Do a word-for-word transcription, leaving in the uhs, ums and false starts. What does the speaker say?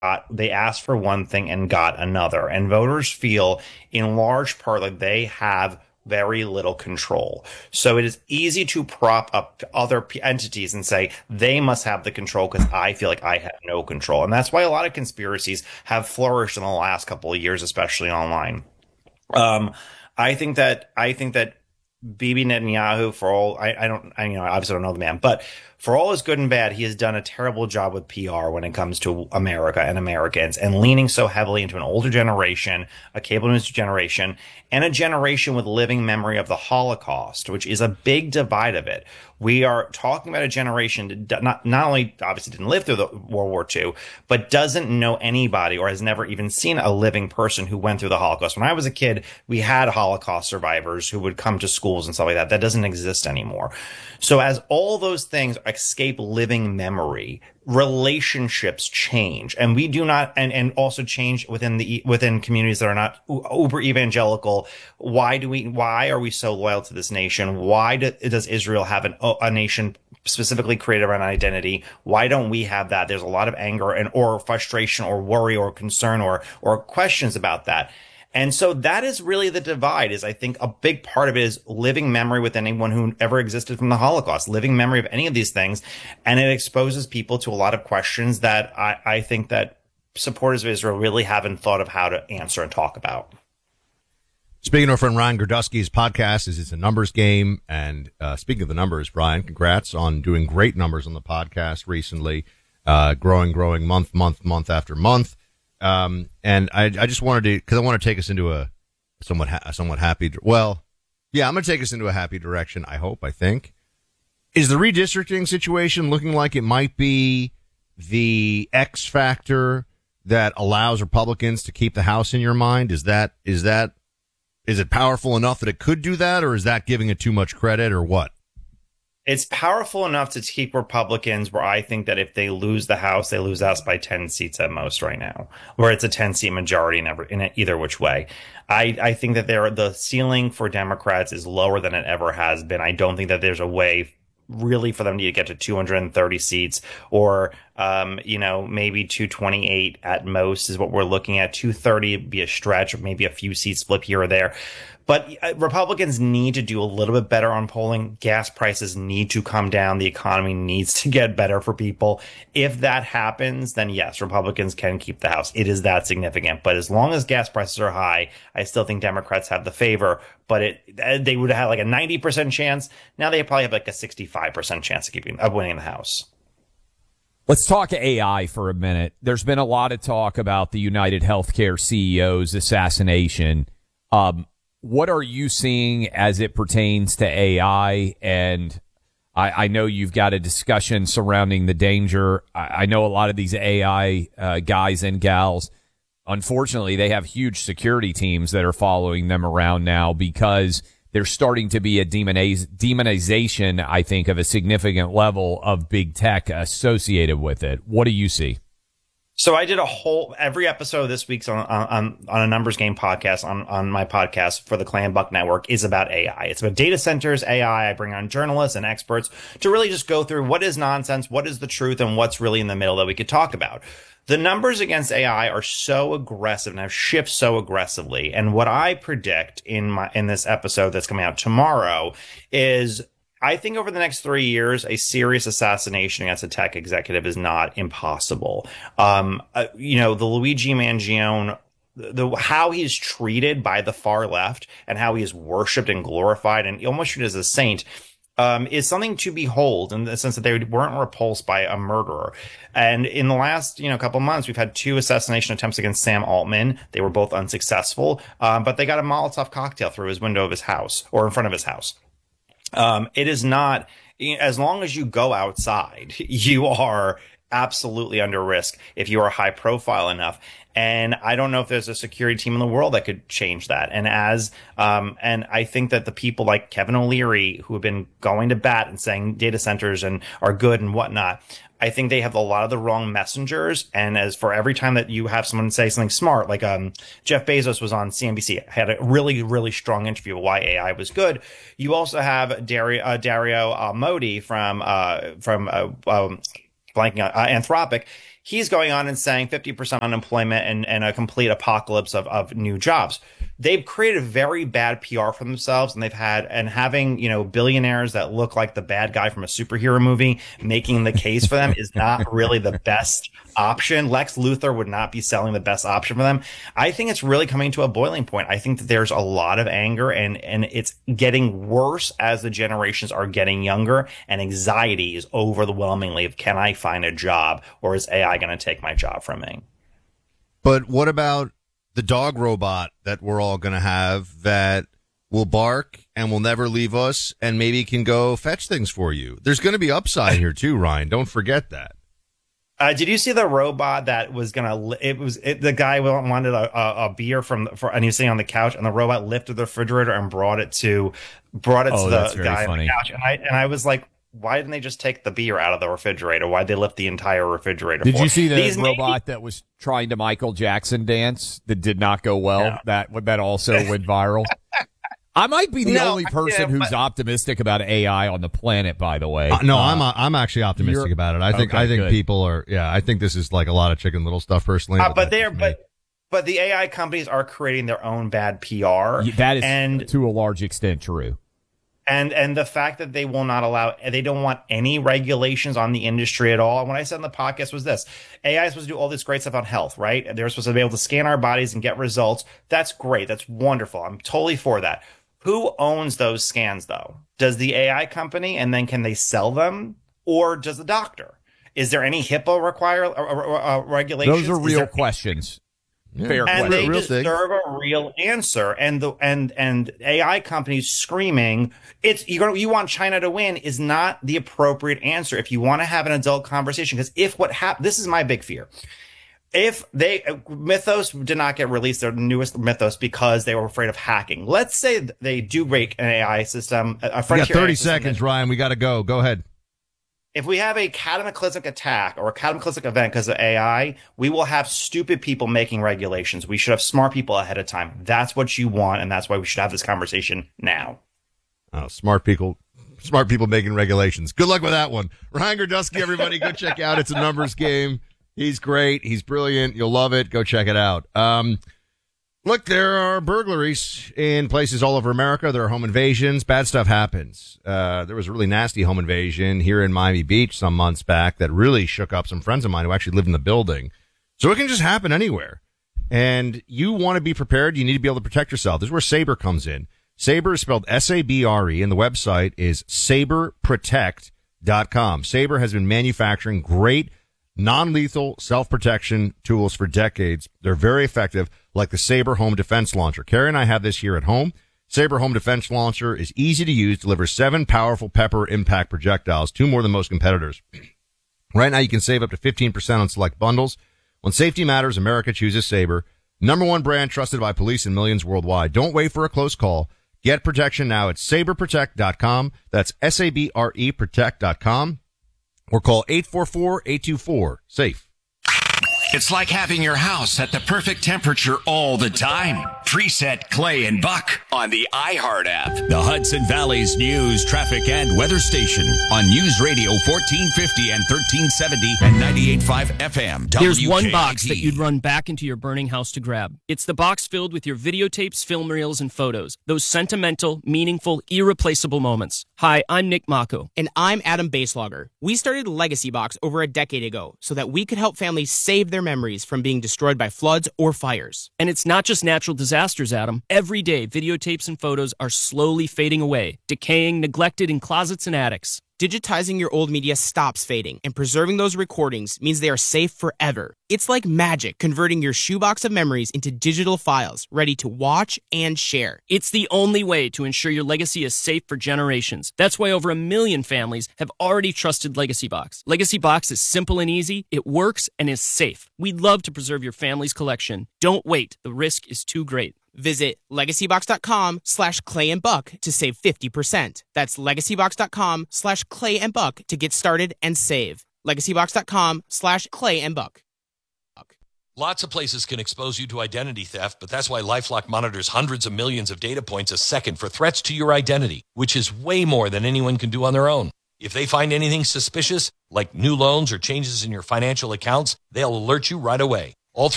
they asked for one thing and got another. And voters feel in large part like they have very little control. So it is easy to prop up other p- entities and say they must have the control because I feel like I have no control. And that's why a lot of conspiracies have flourished in the last couple of years, especially online. Um, I think that I think that Bibi Netanyahu, for all I, I don't, I, you know, I obviously don't know the man, but for all his good and bad, he has done a terrible job with P R when it comes to America and Americans, and leaning so heavily into an older generation, a cable news generation, and a generation with living memory of the Holocaust, which is a big divide of it. We are talking about a generation that not not only obviously didn't live through the World War Two, but doesn't know anybody or has never even seen a living person who went through the Holocaust. When I was a kid, we had Holocaust survivors who would come to schools and stuff like that. That doesn't exist anymore. So as all those things escape living memory, relationships change, and we do not, and, and also change within the within communities that are not uber evangelical. Why do we? Why are we so loyal to this nation? Why do, does Israel have an, a nation specifically created around identity? Why don't we have that? There's a lot of anger and or frustration or worry or concern or or questions about that. And so that is really the divide. Is I think a big part of it is living memory with anyone who ever existed from the Holocaust, living memory of any of these things. And it exposes people to a lot of questions that I, I think that supporters of Israel really haven't thought of how to answer and talk about. Speaking of our friend Ryan Gerdusky's podcast is It's a Numbers Game. And uh, speaking of the numbers, Brian, congrats on doing great numbers on the podcast recently, uh, growing, growing month, month, month after month. Um, and I, I just wanted to, cause I want to take us into a somewhat, ha- a somewhat happy, well, yeah, I'm going to take us into a happy direction. I hope, I think. Is the redistricting situation looking like it might be the X factor that allows Republicans to keep the House in your mind? Is that, is that, is it powerful enough that it could do that, or is that giving it too much credit, or what? It's powerful enough to keep Republicans where I think that if they lose the House, they lose the House by ten seats at most right now, where it's a ten seat majority in, every, in either which way. I, I think that there, the ceiling for Democrats is lower than it ever has been. I don't think that there's a way really for them to get to two hundred thirty seats or, um, you know, maybe two twenty-eight at most is what we're looking at. two thirty would be a stretch, or maybe a few seats flip here or there. But Republicans need to do a little bit better on polling. Gas prices need to come down. The economy needs to get better for people. If that happens, then yes, Republicans can keep the House. It is that significant. But as long as gas prices are high, I still think Democrats have the favor. But it, they would have like a ninety percent chance. Now they probably have like a sixty-five percent chance of keeping of winning the House. Let's talk A I for a minute. There's been a lot of talk about the United Healthcare C E O's assassination. Um, What are you seeing as it pertains to A I? And I, I know you've got a discussion surrounding the danger. I, I know a lot of these A I uh, guys and gals, unfortunately, they have huge security teams that are following them around now because there's starting to be a demoniz- demonization, I think, of a significant level of big tech associated with it. What do you see? So I did a whole every episode of this week's on on on a numbers game podcast on on my podcast for the Clay and Buck Network is about A I. It's about data centers, A I. I bring on journalists and experts to really just go through what is nonsense, what is the truth, and what's really in the middle that we could talk about. The numbers against A I are so aggressive and have shifted so aggressively. And what I predict in my in this episode that's coming out tomorrow is, I think over the next three years, a serious assassination against a tech executive is not impossible. Um, uh, you know, the Luigi Mangione, the how he's treated by the far left and how he is worshipped and glorified and almost treated as a saint, um, is something to behold in the sense that they weren't repulsed by a murderer. And in the last, you know, couple months, we've had two assassination attempts against Sam Altman. They were both unsuccessful, um, but they got a Molotov cocktail through his window of his house or in front of his house. Um, it is not, as long as you go outside, you are absolutely under risk if you are high profile enough. And I don't know if there's a security team in the world that could change that. And as, um, and I think that the people like Kevin O'Leary, who have been going to bat and saying data centers and are good and whatnot, I think they have a lot of the wrong messengers. And as for every time that you have someone say something smart, like um, Jeff Bezos was on C N B C, had a really, really strong interview of why A I was good. You also have Dario, uh, Dario uh, Modi from uh, from uh, um, blanking on uh, Anthropic. he's going on and saying fifty percent unemployment and, and a complete apocalypse of, of new jobs. They've created very bad P R for themselves, and they've had, and having, you know, billionaires that look like the bad guy from a superhero movie making the case for them is not really the best option. Lex Luthor would not be selling the best option for them. I think it's really coming to a boiling point. I think that there's a lot of anger, and, and it's getting worse as the generations are getting younger, and anxiety is overwhelmingly of, can I find a job, or is A I going to take my job from me? But what about the dog robot that we're all going to have that will bark and will never leave us and maybe can go fetch things for you? There's going to be upside here too, Ryan. Don't forget that. Uh, did you see the robot that was gonna? Li- it was it, the guy wanted a, a, a beer from, for, and he was sitting on the couch, and the robot lifted the refrigerator and brought it to, brought it oh, to the guy funny. on the couch, and I and I was like, why didn't they just take the beer out of the refrigerator? Why'd they lift the entire refrigerator? Did for? you see the These robot maybe- that was trying to Michael Jackson dance that did not go well? No. That that also went viral. I might be the No, only person yeah, who's but- optimistic about A I on the planet, by the way. Uh, no, Uh, I'm uh, I'm actually optimistic you're- about it. I think okay, I think good. people are. Yeah, I think this is like a lot of Chicken Little stuff personally. Uh, but that's they're just me. but but the A I companies are creating their own bad P R. That is and to a large extent true. And and the fact that they will not allow, they don't want any regulations on the industry at all. And what I said in the podcast was this: A I is supposed to do all this great stuff on health, right? They're supposed to be able to scan our bodies and get results. That's great. That's wonderful. I'm totally for that. Who owns those scans, though? Does the A I company, and then can they sell them, or does the doctor? Is there any HIPAA require uh, uh, uh, regulations? Those are Is real there- questions. Yeah. Fair and question. they Real thing. deserve a real answer. And the and and A I companies screaming, it's you're gonna, you want China to win is not the appropriate answer if you want to have an adult conversation. Because if what happened, this is my big fear. If they Mythos did not get released, their newest Mythos, because they were afraid of hacking. Let's say they do break an A I system. A We got frontier thirty A I system seconds, that- Ryan. We got to go. Go ahead. If we have a cataclysmic attack or a cataclysmic event because of A I, we will have stupid people making regulations. We should have smart people ahead of time. That's what you want, and that's why we should have this conversation now. Oh, smart people, smart people making regulations. Good luck with that one. Ryan Gerdusky, everybody, go check out. It's a numbers game. He's great. He's brilliant. You'll love it. Go check it out. Um, look, there are burglaries in places all over America. There are home invasions. Bad stuff happens. Uh, there was a really nasty home invasion here in Miami Beach some months back that really shook up some friends of mine who actually lived in the building. So it can just happen anywhere. And you want to be prepared. You need to be able to protect yourself. This is where Sabre comes in. Sabre is spelled S A B R E, and the website is sabre protect dot com. Sabre has been manufacturing great non-lethal self-protection tools for decades. They're very effective, like the Sabre Home Defense Launcher. Carrie and I have this here at home. Sabre Home Defense Launcher is easy to use, delivers seven powerful pepper impact projectiles, two more than most competitors. Right now, you can save up to fifteen percent on select bundles. When safety matters, America chooses Sabre. Number one brand trusted by police and millions worldwide. Don't wait for a close call. Get protection now at sabre protect dot com. That's S A B R E protect dot com. Or call eight four four, eight two four, SAFE. It's like having your house at the perfect temperature all the time. Preset Clay and Buck on the iHeart app. The Hudson Valley's news, traffic, and weather station on News Radio fourteen fifty and thirteen seventy and ninety-eight point five F M. There's one W K I T. box that you'd run back into your burning house to grab. It's the box filled with your videotapes, film reels, and photos. Those sentimental, meaningful, irreplaceable moments. Hi, I'm Nick Mako. And I'm Adam Baselogger. We started Legacy Box over a decade ago so that we could help families save their memories from being destroyed by floods or fires. And it's not just natural disasters, Adam. Every day, videotapes and photos are slowly fading away, decaying, neglected in closets and attics. Digitizing your old media stops fading, and preserving those recordings means they are safe forever. It's like magic, converting your shoebox of memories into digital files, ready to watch and share. It's the only way to ensure your legacy is safe for generations. That's why over a million families have already trusted Legacy Box. Legacy Box is simple and easy, it works, and is safe. We'd love to preserve your family's collection. Don't wait. The risk is too great. Visit legacybox.com slash clay and buck to save fifty percent. That's legacybox.com slash clay and buck to get started and save. legacybox.com slash clay and buck. Lots of places can expose you to identity theft, but that's why LifeLock monitors hundreds of millions of data points a second for threats to your identity, which is way more than anyone can do on their own. If they find anything suspicious, like new loans or changes in your financial accounts, they'll alert you right away.